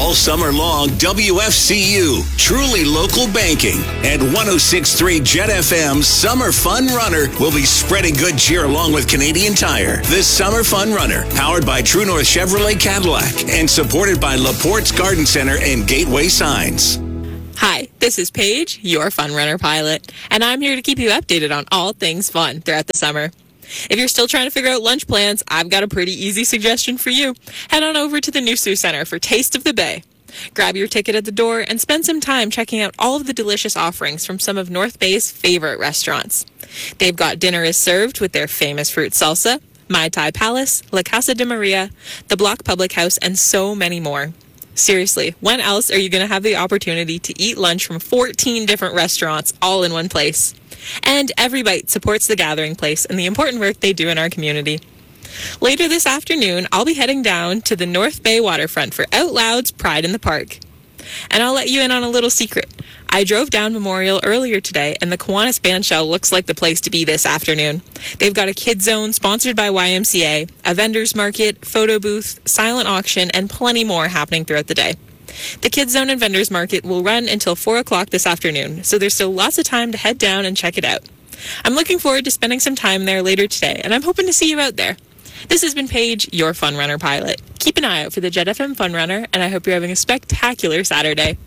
All summer long, WFCU, truly local banking, and 106.3 Jet FM's Summer Fun Runner will be spreading good cheer along with Canadian Tire. This Summer Fun Runner, powered by True North Chevrolet Cadillac and supported by LaPorte's Garden Center and Gateway Signs. Hi, this is Paige, your Fun Runner pilot, and I'm here to keep you updated on all things fun throughout the summer. If you're still trying to figure out lunch plans, I've got a pretty easy suggestion for you. Head on over to the Noosu Center for Taste of the Bay. Grab your ticket at the door and spend some time checking out all of the delicious offerings from some of North Bay's favorite restaurants. They've got dinner is served with their famous fruit salsa, Mai Tai Palace, La Casa de Maria, the Block Public House, and so many more. Seriously, when else are you going to have the opportunity to eat lunch from 14 different restaurants all in one place? And every bite supports the Gathering Place and the important work they do in our community. Later this afternoon, I'll be heading down to the North Bay waterfront for Out Loud's Pride in the Park. And I'll let you in on a little secret. I drove down Memorial earlier today, and the Kiwanis Bandshell looks like the place to be this afternoon. They've got a kids zone sponsored by YMCA, a vendor's market, photo booth, silent auction, and plenty more happening throughout the day. The Kids Zone and Vendors Market will run until 4 o'clock this afternoon, so there's still lots of time to head down and check it out. I'm looking forward to spending some time there later today, and I'm hoping to see you out there. This has been Paige, your Fun Runner pilot. Keep an eye out for the Jet FM Fun Runner, and I hope you're having a spectacular Saturday.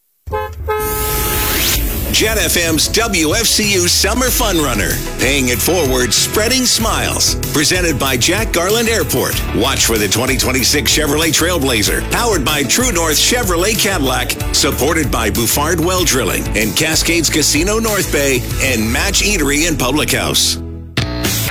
Jet FM's WFCU Summer Fun Runner, paying it forward, spreading smiles. Presented by Jack Garland Airport. Watch for the 2026 Chevrolet Trailblazer, powered by True North Chevrolet Cadillac, supported by Bouffard Well Drilling and Cascades Casino North Bay and Match Eatery and Public House.